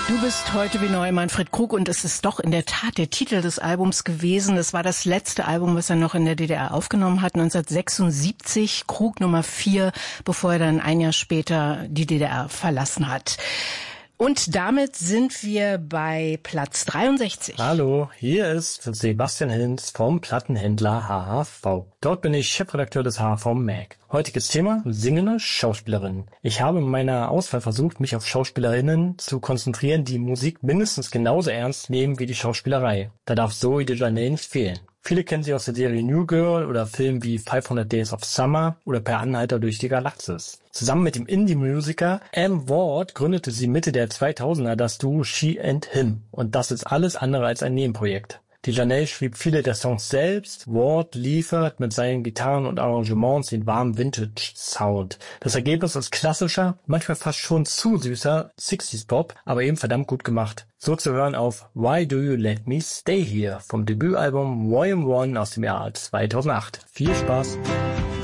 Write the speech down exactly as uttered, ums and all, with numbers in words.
Du bist heute wie neu, Manfred Krug, und es ist doch in der Tat der Titel des Albums gewesen. Es war das letzte Album, was er noch in der D D R aufgenommen hat, neunzehnhundertsechsundsiebzig, Krug Nummer vier, bevor er dann ein Jahr später die D D R verlassen hat. Und damit sind wir bei Platz dreiundsechzig. Hallo, hier ist Sebastian Hinz vom Plattenhändler H H V. Dort bin ich Chefredakteur des H H V Mag. Heutiges Thema: singende Schauspielerinnen. Ich habe in meiner Auswahl versucht, mich auf Schauspielerinnen zu konzentrieren, die Musik mindestens genauso ernst nehmen wie die Schauspielerei. Da darf Zooey Deschanel nicht fehlen. Viele kennen sie aus der Serie New Girl oder Filmen wie fünfhundert Days of Summer oder Per Anhalter durch die Galaxis. Zusammen mit dem Indie-Musiker Am Ward gründete sie Mitte der zweitausender das Duo She and Him. Und das ist alles andere als ein Nebenprojekt. Deschanel schrieb viele der Songs selbst. Ward liefert mit seinen Gitarren und Arrangements den warmen Vintage-Sound. Das Ergebnis ist klassischer, manchmal fast schon zu süßer sixties-Pop, aber eben verdammt gut gemacht. So zu hören auf Why Do You Let Me Stay Here vom Debütalbum Volume One aus dem Jahr zweitausendacht. Viel Spaß!